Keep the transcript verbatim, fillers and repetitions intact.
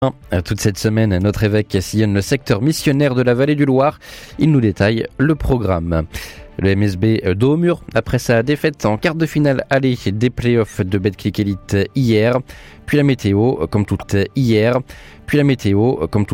Toute cette semaine, notre évêque sillonne le secteur missionnaire de la vallée du Loir. Il nous détaille le programme. Le M S B d'Aumur, après sa défaite en quart de finale aller des playoffs de Betclic Elite hier, puis la météo comme toute hier, puis la météo comme toute